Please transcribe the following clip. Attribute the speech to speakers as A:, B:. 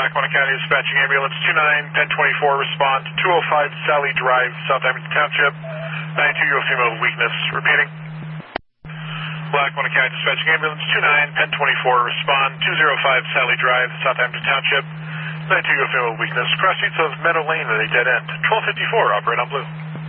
A: Lackawanna County Dispatching Ambulance 29-1024, respond to 205 Sally Drive, Southampton Township. 92-year-old female with weakness. Repeating. Lackawanna County Dispatching Ambulance 29-1024, respond 205 Sally Drive, Southampton Township. 92-year-old female with weakness. Cross streets of Meadow Lane at a dead end. 1254, operate on blue.